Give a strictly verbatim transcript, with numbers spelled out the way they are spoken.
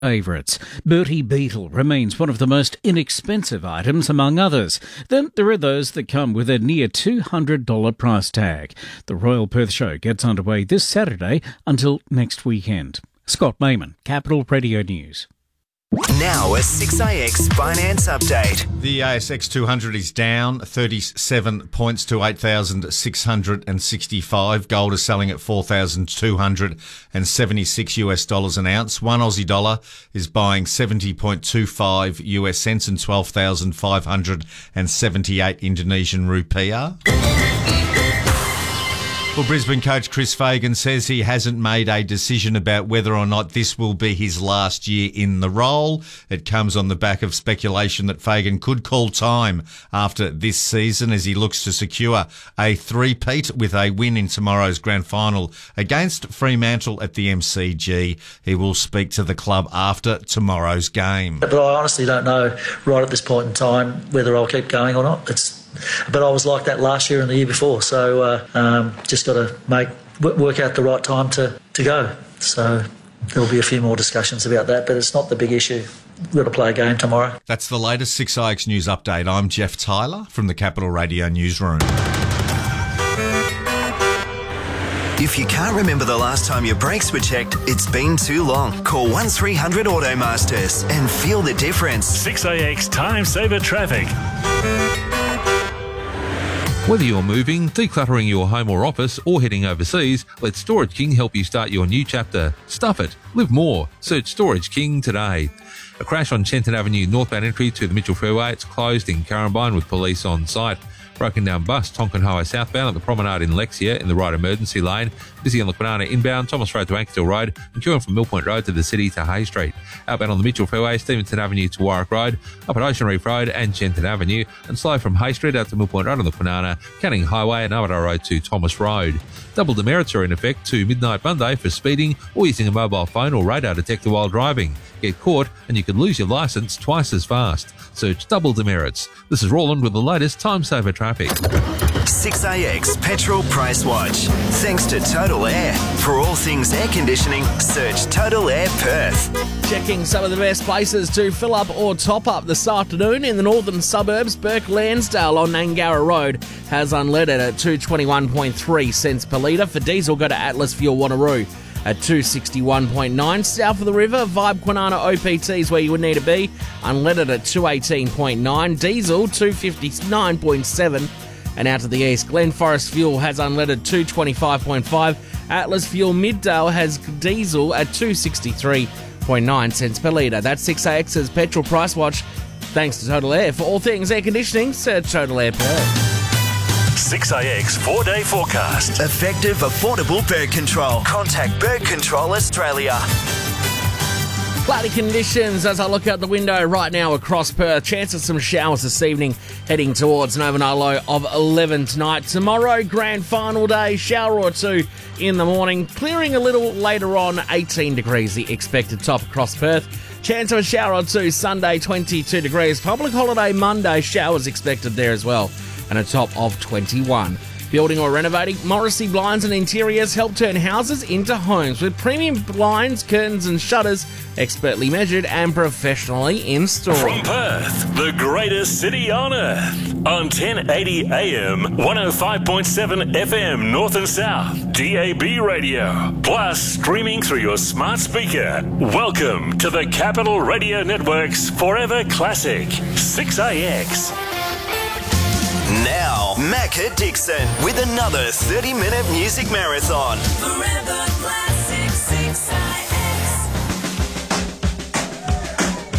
favourites. Bertie Beetle remains one of the most inexpensive items among others. Then there are those that come with a near two hundred dollars price tag. The Royal Perth Show gets underway this Saturday until next weekend. Scott Mayman, Capital Radio News. Now a six A X finance update. The A S X two hundred is down thirty-seven points to eight thousand six hundred sixty-five. Gold is selling at four thousand two hundred seventy-six US dollars an ounce. One Aussie dollar is buying seventy point two five US cents and twelve thousand five hundred seventy-eight Indonesian rupiah. Well, Brisbane coach Chris Fagan says he hasn't made a decision about whether or not this will be his last year in the role. It comes on the back of speculation that Fagan could call time after this season as he looks to secure a three-peat with a win in tomorrow's grand final against Fremantle at the M C G. He will speak to the club after tomorrow's game. But I honestly don't know right at this point in time whether I'll keep going or not. It's But I was like that last year and the year before, so uh, um, just got to make work out the right time to, to go. So there'll be a few more discussions about that, but it's not the big issue. We've got to play a game tomorrow. That's the latest six A X News update. I'm Jeff Tyler from the Capital Radio Newsroom. If you can't remember the last time your brakes were checked, it's been too long. Call one three hundred Automasters and feel the difference. six A X Time Saver Traffic. Whether you're moving, decluttering your home or office, or heading overseas, let Storage King help you start your new chapter. Stuff it. Live more. Search Storage King today. A crash on Chenton Avenue northbound entry to the Mitchell Freeway. It's closed in Currumbine with police on site. Broken down bus, Tonkin Highway southbound at the Promenade in Lexia in the right emergency lane. Busy on the Banana inbound, Thomas Road to Ankerstall Road, and queuing from Mill Point Road to the city to Hay Street. Outbound on the Mitchell Freeway, Stevenson Avenue to Warwick Road, up at Ocean Reef Road and Chenton Avenue, and slow from Hay Street out to Mill Point Road on the Banana, Canning Highway and Armadale Road to Thomas Road. Double demerits are in effect to midnight Monday for speeding or using a mobile phone or radar detector while driving. Get caught and you could lose your licence twice as fast. Search double demerits. This is Roland with the latest Time Saver Traffic. six A X Petrol Price Watch. Thanks to Total Air. For all things air conditioning, search Total Air Perth. Checking some of the best places to fill up or top up this afternoon in the northern suburbs. Burke Lansdale on Angara Road has unleaded at two twenty-one point three cents per litre. For diesel, go to Atlas Fuel Wanneroo at two sixty-one point nine. South of the river, Vibe Kwinana O P T is where you would need to be. Unleaded at two eighteen point nine. Diesel, two fifty-nine point seven. And out to the east, Glen Forest Fuel has unleaded two twenty-five point five. Atlas Fuel Middale has diesel at two sixty-three point nine cents per litre. That's six A X's Petrol Price Watch. Thanks to Total Air. For all things air conditioning, search Total Air Perth. six A X four-day forecast. Effective, affordable bird control. Contact Bird Control Australia. Cloudy conditions as I look out the window right now across Perth. Chance of some showers this evening, heading towards an overnight low of eleven tonight. Tomorrow, grand final day, shower or two in the morning, clearing a little later on, eighteen degrees the expected top across Perth. Chance of a shower or two Sunday, twenty-two degrees. Public holiday Monday, showers expected there as well, and a top of twenty-one. Building or renovating, Morrissey Blinds and Interiors help turn houses into homes with premium blinds, curtains and shutters, expertly measured and professionally installed. From Perth, the greatest city on earth, on ten eighty A M, one oh five point seven F M North and South, D A B radio, plus streaming through your smart speaker. Welcome to the Capital Radio Network's Forever Classic, six A X. Now, Macca Dixon with another thirty-minute music marathon. Forever Classic.